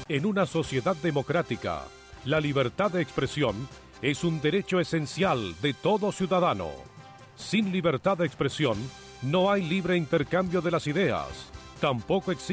En una sociedad democrática, la libertad de expresión es un derecho esencial de todo ciudadano. Sin libertad de expresión, no hay libre intercambio de las ideas. Tampoco existe